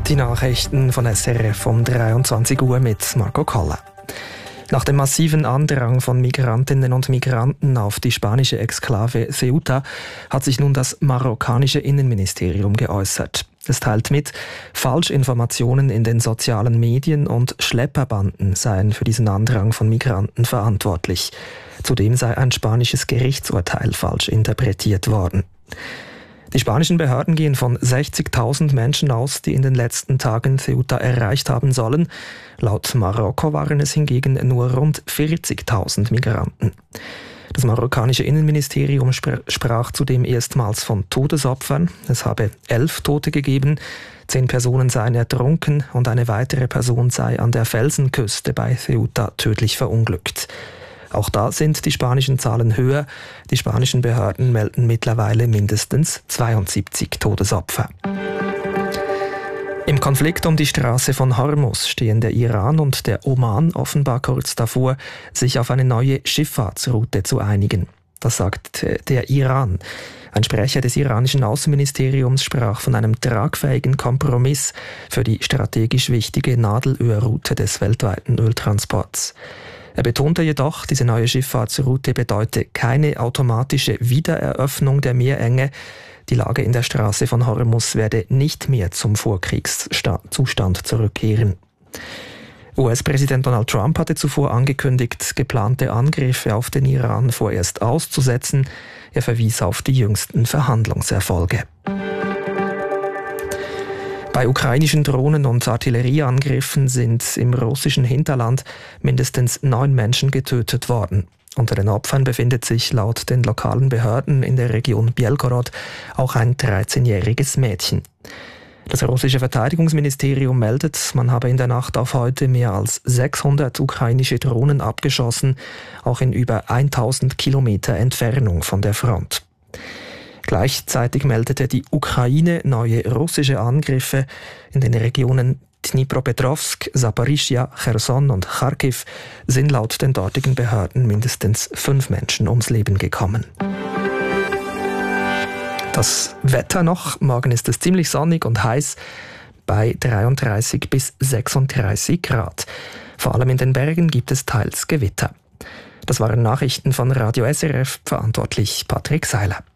Die Nachrichten von SRF um 23 Uhr mit Marco Koller. Nach dem massiven Andrang von Migrantinnen und Migranten auf die spanische Exklave Ceuta hat sich nun das marokkanische Innenministerium geäußert. Es teilt mit, Falschinformationen in den sozialen Medien und Schlepperbanden seien für diesen Andrang von Migranten verantwortlich. Zudem sei ein spanisches Gerichtsurteil falsch interpretiert worden. Die spanischen Behörden gehen von 60.000 Menschen aus, die in den letzten Tagen Ceuta erreicht haben sollen. Laut Marokko waren es hingegen nur rund 40.000 Migranten. Das marokkanische Innenministerium sprach zudem erstmals von Todesopfern. Es habe 11 Tote gegeben, 10 Personen seien ertrunken und eine weitere Person sei an der Felsenküste bei Ceuta tödlich verunglückt. Auch da sind die spanischen Zahlen höher. Die spanischen Behörden melden mittlerweile mindestens 72 Todesopfer. Im Konflikt um die Straße von Hormuz stehen der Iran und der Oman offenbar kurz davor, sich auf eine neue Schifffahrtsroute zu einigen. Das sagt der Iran. Ein Sprecher des iranischen Außenministeriums sprach von einem tragfähigen Kompromiss für die strategisch wichtige Nadelölroute des weltweiten Öltransports. Er betonte jedoch, diese neue Schifffahrtsroute bedeute keine automatische Wiedereröffnung der Meerenge. Die Lage in der Straße von Hormuz werde nicht mehr zum Vorkriegszustand zurückkehren. US-Präsident Donald Trump hatte zuvor angekündigt, geplante Angriffe auf den Iran vorerst auszusetzen. Er verwies auf die jüngsten Verhandlungserfolge. Bei ukrainischen Drohnen- und Artillerieangriffen sind im russischen Hinterland mindestens 9 Menschen getötet worden. Unter den Opfern befindet sich laut den lokalen Behörden in der Region Belgorod auch ein 13-jähriges Mädchen. Das russische Verteidigungsministerium meldet, man habe in der Nacht auf heute mehr als 600 ukrainische Drohnen abgeschossen, auch in über 1000 Kilometer Entfernung von der Front. Gleichzeitig meldete die Ukraine neue russische Angriffe in den Regionen Dnipropetrovsk, Saporischschja, Cherson und Charkiw sind laut den dortigen Behörden mindestens 5 Menschen ums Leben gekommen. Das Wetter noch. Morgen ist es ziemlich sonnig und heiß bei 33 bis 36 Grad. Vor allem in den Bergen gibt es teils Gewitter. Das waren Nachrichten von Radio SRF, verantwortlich Patrick Seiler.